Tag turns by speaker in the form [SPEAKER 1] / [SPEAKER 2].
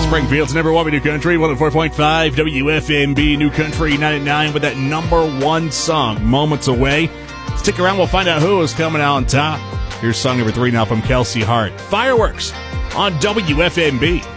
[SPEAKER 1] Springfield's number one New Country, 104.5 WFMB New Country 99 with that number one song, Moments Away. Stick around, we'll find out who is coming out on top. Here's song number 3 now from Kelsey Hart. Fireworks on WFMB.